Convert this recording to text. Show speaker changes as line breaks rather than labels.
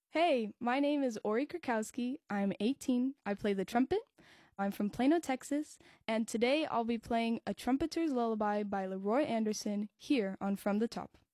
Hey, my name is Ori Krakowski. I'm 18. I play the trumpet. I'm from Plano, Texas, and today I'll be playing A Trumpeter's Lullaby by Leroy Anderson here on From the Top.